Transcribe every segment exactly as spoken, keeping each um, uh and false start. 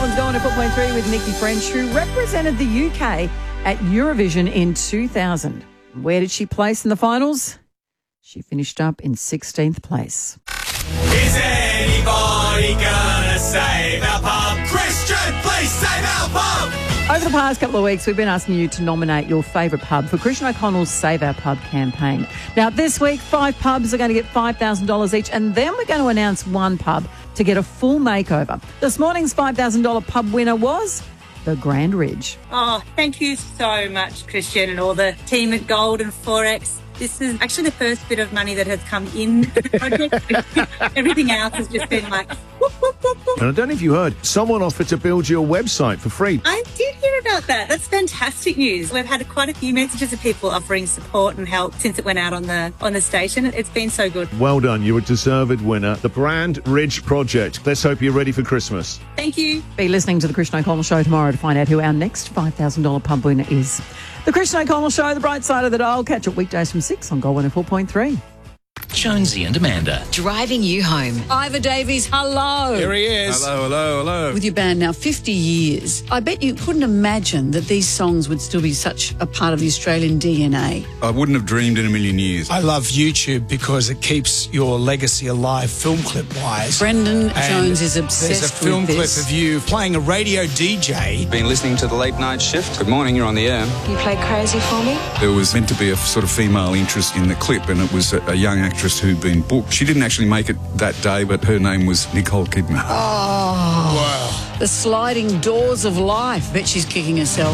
Collins going to four point three with Nikki French, who represented the U K at Eurovision in two thousand. Where did she place in the finals? She finished up in sixteenth place. Is anybody gonna save our pub? Christian, please save our pub! Over the past couple of weeks, we've been asking you to nominate your favourite pub for Christian O'Connell's Save Our Pub campaign. Now, this week, five pubs are going to get five thousand dollars each, and then we're going to announce one pub to get a full makeover. This morning's five thousand dollars pub winner was the Grand Ridge. Oh, thank you so much, Christian, and all the team at Gold and Forex. This is actually the first bit of money that has come in the project. Everything else has just been like, whoop, whoop, whoop, whoop. And I don't know if you heard, someone offered to build you a website for free. I did hear about that. That's fantastic news. We've had quite a few messages of people offering support and help since it went out on the on the station. It's been so good. Well done. You're a deserved winner. The Grand Ridge Project. Let's hope you're ready for Christmas. Thank you. Be listening to the Christian O'Connell Show tomorrow to find out who our next five thousand dollars pub winner is. The Christian O'Connell Show, the bright side of the dial. Catch up weekdays from six on Gold one oh four point three. Jonesy and Amanda. Driving you home. Ivor Davies, hello. Here he is. Hello, hello, hello. With your band now fifty years, I bet you couldn't imagine that these songs would still be such a part of the Australian D N A. I wouldn't have dreamed in a million years. I love YouTube because it keeps your legacy alive film clip-wise. Brendan And Jones is obsessed There's a film with clip this. of you playing a radio D J. Been listening to the late night shift. Good morning, you're on the air. You play Crazy for me? There was meant to be a sort of female interest in the clip, and it was a, a young actress who'd been booked. She didn't actually make it that day, but her name was Nicole Kidman. Oh, Wow. the sliding doors of life. Bet she's kicking herself.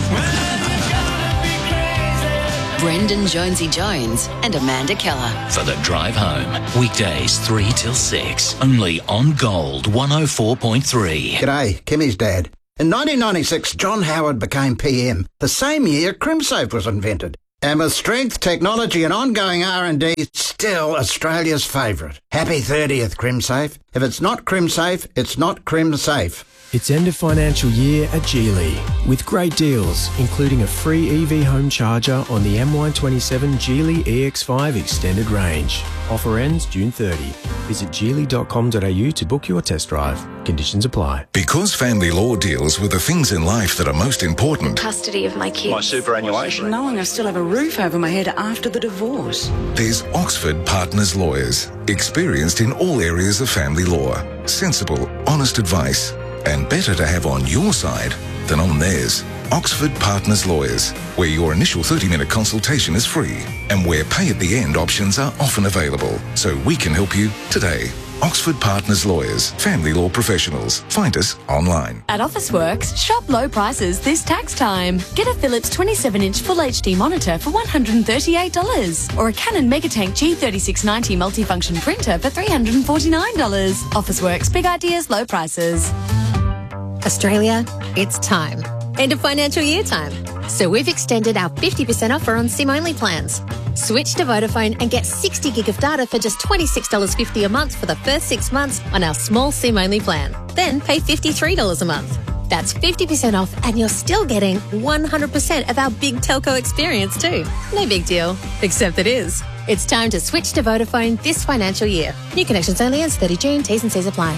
Brendan Jonesy Jones and Amanda Keller. For the drive home. Weekdays three till six. Only on Gold one oh four point three. G'day, Kimmy's dad. In nineteen ninety-six, John Howard became P M. The same year, CrimSafe was invented. And with strength, technology and ongoing R and D, still Australia's favourite. Happy thirtieth, CrimSafe. If it's not CrimSafe, it's not CrimSafe. It's end of financial year at Geely with great deals, including a free E V home charger on the M Y twenty-seven Geely E X five extended range. Offer ends June thirtieth. Visit geely dot com dot a u to book your test drive. Conditions apply. Because family law deals with the things in life that are most important. Custody of my kids. My superannuation. Knowing I still have a roof over my head after the divorce. There's Oxford Partners Lawyers, experienced in all areas of family law. Sensible, honest advice, and better to have on your side than on theirs. Oxford Partners Lawyers, where your initial thirty-minute consultation is free and where pay-at-the-end options are often available. So we can help you today. Oxford Partners Lawyers, family law professionals. Find us online. At Officeworks, shop low prices this tax time. Get a Philips twenty-seven inch Full H D monitor for one hundred thirty-eight dollars or a Canon Megatank G thirty-six ninety multifunction printer for three hundred forty-nine dollars. Officeworks, big ideas, low prices. Australia, it's time. End of financial year time. So we've extended our fifty percent offer on SIM-only plans. Switch to Vodafone and get sixty gig of data for just twenty-six dollars fifty a month for the first six months on our small SIM-only plan. Then pay fifty-three dollars a month. That's fifty percent off and you're still getting one hundred percent of our big telco experience too. No big deal, except it is. It's time to switch to Vodafone this financial year. New connections only ends thirtieth of June. T's and C's apply.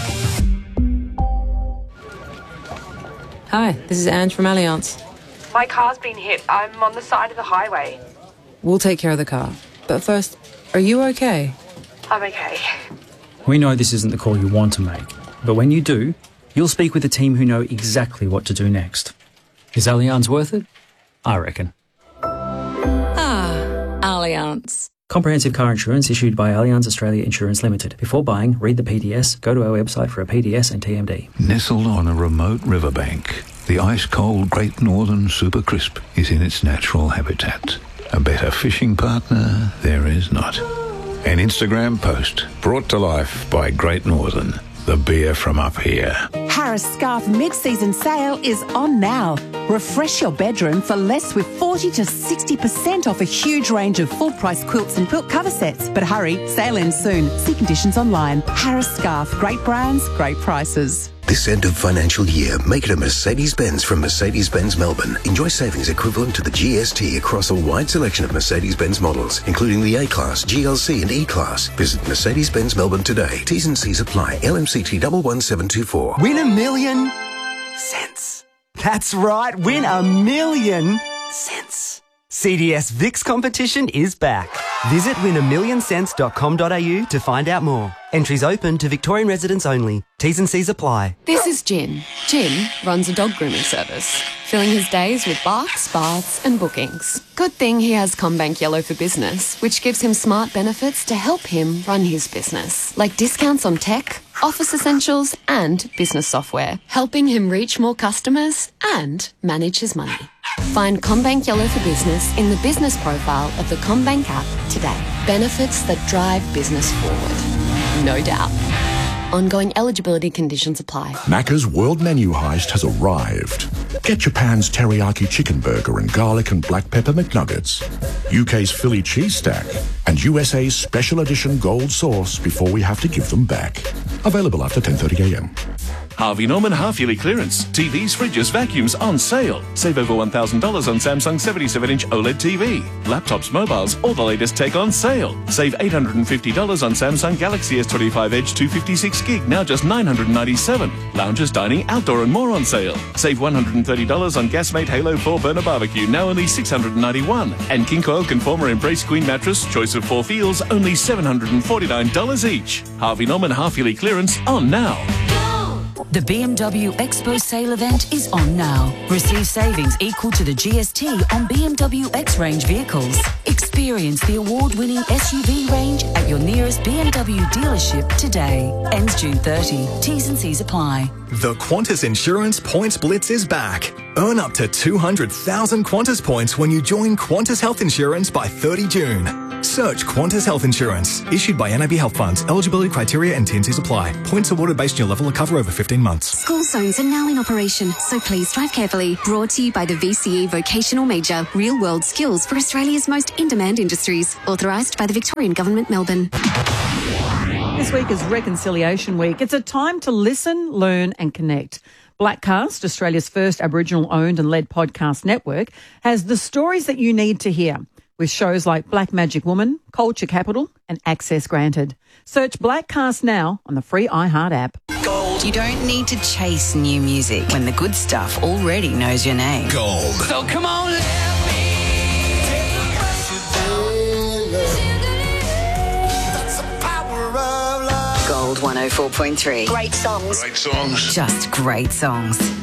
Hi, this is Ange from Allianz. My car's been hit. I'm on the side of the highway. We'll take care of the car. But first, are you okay? I'm okay. We know this isn't the call you want to make, but when you do, you'll speak with a team who know exactly what to do next. Is Allianz worth it? I reckon. Ah, Allianz. Comprehensive car insurance issued by Allianz Australia Insurance Limited. Before buying, read the P D S, go to our website for a P D S and T M D. Nestled on a remote riverbank, the ice-cold Great Northern Super Crisp is in its natural habitat. A better fishing partner there is not. An Instagram post brought to life by Great Northern, the beer from up here. Harris Scarf mid-season sale is on now. Refresh your bedroom for less with forty to sixty percent off a huge range of full-price quilts and quilt cover sets. But hurry, sale ends soon. See conditions online. Harris Scarf, great brands, great prices. This end of financial year, make it a Mercedes-Benz from Mercedes-Benz Melbourne. Enjoy savings equivalent to the G S T across a wide selection of Mercedes-Benz models, including the A-Class, G L C and E-Class. Visit Mercedes-Benz Melbourne today. T's and C's apply. L M C T one one seven two four. Win a million, cents. That's right, win a million cents. C D S V I X competition is back. Visit win a million cents dot com dot a u to find out more. Entries open to Victorian residents only. T's and C's apply. This is Jim. Jim runs a dog grooming service, filling his days with barks, baths and bookings. Good thing he has CommBank Yellow for Business, which gives him smart benefits to help him run his business, like discounts on tech, office essentials and business software, helping him reach more customers and manage his money. Find CommBank Yellow for Business in the business profile of the CommBank app today. Benefits that drive business forward. No doubt. Ongoing eligibility conditions apply. Macca's World Menu Heist has arrived. Get Japan's teriyaki chicken burger and garlic and black pepper McNuggets, U K's Philly cheese stack, and U S A's special edition gold sauce before we have to give them back. Available after ten thirty a m. Harvey Norman half-yearly clearance. T Vs, fridges, vacuums on sale. Save over one thousand dollars on Samsung seventy-seven inch OLED T V. Laptops, mobiles, all the latest tech on sale. Save eight hundred fifty dollars on Samsung Galaxy S twenty-five Edge two fifty-six gig, now just nine hundred ninety-seven dollars. Lounges, dining, outdoor and more on sale. Save one hundred thirty dollars on Gasmate Halo four burner barbecue, now only six hundred ninety-one dollars. And King Coil Conformer Embrace Queen mattress, choice of four feels, only seven hundred forty-nine dollars each. Harvey Norman half-yearly clearance on now. The B M W Expo sale event is on now. Receive savings equal to the G S T on B M W X-Range vehicles. Experience the award-winning S U V range at your nearest B M W dealership today. Ends June thirtieth. T's and C's apply. The Qantas Insurance Points Blitz is back. Earn up to two hundred thousand Qantas points when you join Qantas Health Insurance by thirtieth of June. Search Qantas Health Insurance. Issued by N A B Health Funds. Eligibility criteria and T and C's apply. Points awarded based on your level of cover over fifteen months. School zones are now in operation, so please drive carefully. Brought to you by the V C E Vocational Major. Real world skills for Australia's most in-demand industries. Authorised by the Victorian Government, Melbourne. This week is Reconciliation Week. It's a time to listen, learn and connect. Blackcast, Australia's first Aboriginal-owned and led podcast network, has the stories that you need to hear, with shows like Black Magic Woman, Culture Capital and Access Granted. Search Blackcast now on the free iHeart app. Gold. You don't need to chase new music when the good stuff already knows your name. Gold. So come on. Gold one oh four point three. Great songs. Great songs. Just great songs.